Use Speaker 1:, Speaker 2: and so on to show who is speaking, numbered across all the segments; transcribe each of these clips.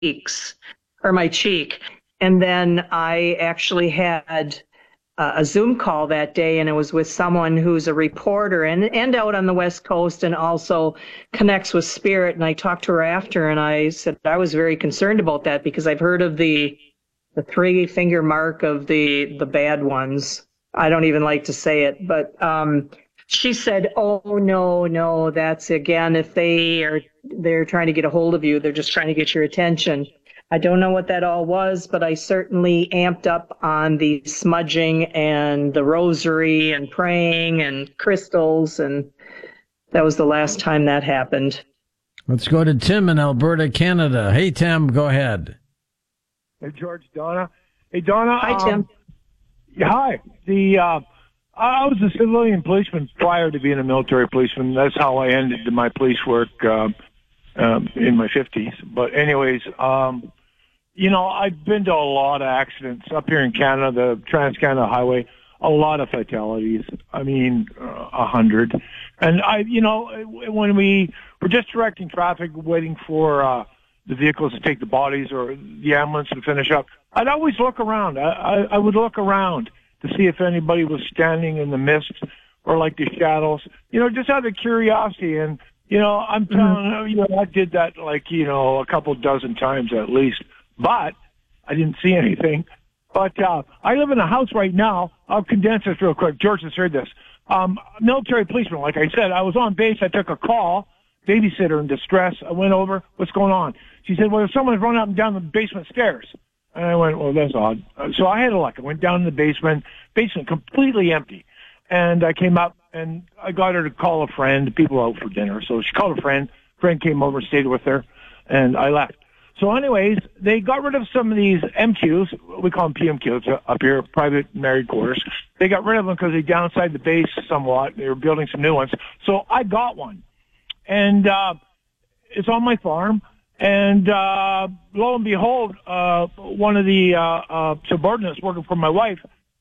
Speaker 1: cheeks or my cheek. And then I actually had a Zoom call that day, and it was with someone who's a reporter and out on the West Coast and also connects with spirit. And I talked to her after, and I said I was very concerned about that because I've heard of the three-finger mark of the bad ones. I don't even like to say it, but she said, "Oh no, that's again if they're trying to get a hold of you, they're just trying to get your attention." I don't know what that all was, but I certainly amped up on the smudging and the rosary and praying and crystals, and that was the last time that happened.
Speaker 2: Let's go to Tim in Alberta, Canada. Hey, Tim, go ahead.
Speaker 3: Hey, George, Donna. Hey, Donna.
Speaker 1: Hi, Tim.
Speaker 3: Hi. I was a civilian policeman prior to being a military policeman. That's how I ended my police work in my 50s. But anyways, I've been to a lot of accidents up here in Canada, the Trans-Canada Highway, a lot of fatalities. I mean, 100. And when we were just directing traffic, waiting for the vehicles to take the bodies or the ambulance to finish up, I'd always look around. I would look around to see if anybody was standing in the mist or like the shadows, just out of curiosity. And, I'm telling you, I did that a couple dozen times at least, but I didn't see anything. But I live in a house right now. I'll condense this real quick. George has heard this. Military policeman, like I said, I was on base. I took a call, babysitter in distress. I went over. What's going on? She said, well, someone's run up and down the basement stairs. And I went, well, that's odd. So I had a look. I went down in the basement completely empty. And I came up, and I got her to call a friend, people out for dinner. So she called a friend. Friend came over, stayed with her, and I left. So anyways, they got rid of some of these MQs. We call them PMQs up here, private married quarters. They got rid of them because they downsized the base somewhat. They were building some new ones. So I got one. And it's on my farm. And lo and behold, one of the subordinates working for my wife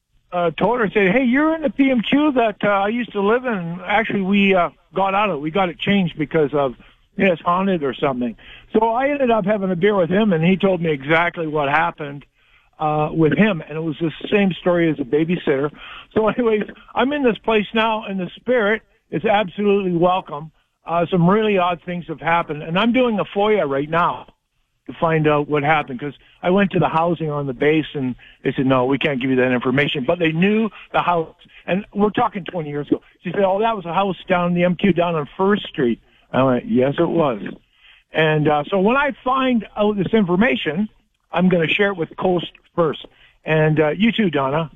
Speaker 3: told her, said, hey, you're in the PMQ that I used to live in. Actually, we got out of it. We got it changed because of it's haunted or something. So I ended up having a beer with him, and he told me exactly what happened with him. And it was the same story as a babysitter. So anyways, I'm in this place now, and the spirit is absolutely welcome. Some really odd things have happened. And I'm doing a FOIA right now to find out what happened, because I went to the housing on the base, and they said, no, we can't give you that information. But they knew the house. And we're talking 20 years ago. She said, oh, that was a house down the MQ down on First Street. I went, yes, it was. And so when I find out this information, I'm going to share it with Coast first. And you too, Donna.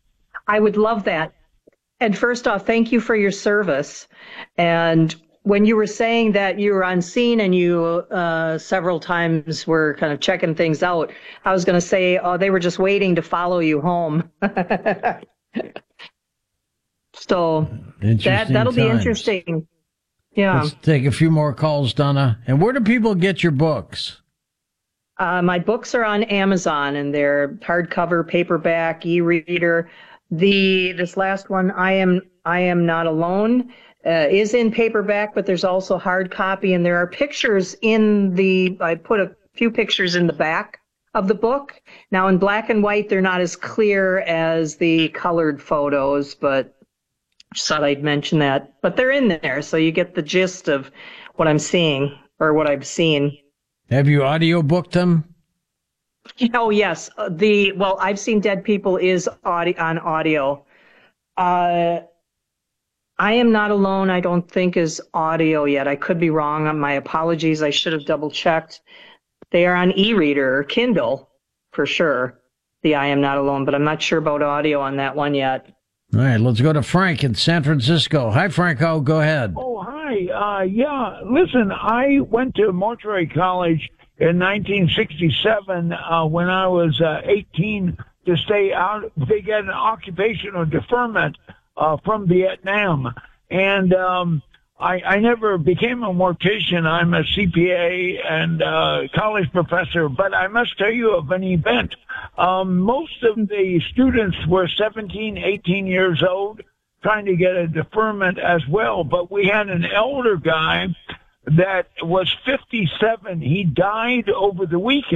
Speaker 1: I would love that. And first off, thank you for your service. And when you were saying that you were on scene and you several times were kind of checking things out, I was going to say, oh, they were just waiting to follow you home. So that'll be interesting. Yeah.
Speaker 2: Let's take a few more calls, Donna. And where do people get your books?
Speaker 1: My books are on Amazon, and they're hardcover, paperback, e-reader. This last one, I am Not Alone, is in paperback, but there's also hard copy, and there are pictures I put a few pictures in the back of the book. Now, in black and white, they're not as clear as the colored photos, but just thought I'd mention that. But they're in there, so you get the gist of what I'm seeing or what I've seen.
Speaker 2: Have you audiobooked them?
Speaker 1: Oh, yes. I've Seen Dead People is on audio. I Am Not Alone, I don't think is audio yet. I could be wrong. My apologies. I should have double checked. They are on e-reader or Kindle for sure, the I Am Not Alone, but I'm not sure about audio on that one yet.
Speaker 2: All right, let's go to Frank in San Francisco. Hi, Franco. Go ahead.
Speaker 4: Oh, hi. Yeah, listen, I went to Mortuary College in 1967 when I was 18 to stay out. They get an occupational deferment from Vietnam. And I never became a mortician. I'm a CPA and college professor, but I must tell you of an event. Most of the students were 17, 18 years old, trying to get a deferment as well. But we had an elder guy that was 57. He died over the weekend.